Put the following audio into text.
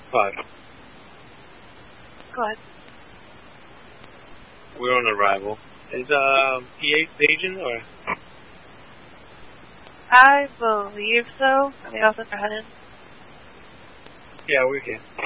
5. Go ahead. We're on arrival. Is PA staging or? I believe so. Are they also headed? Yeah, we're here.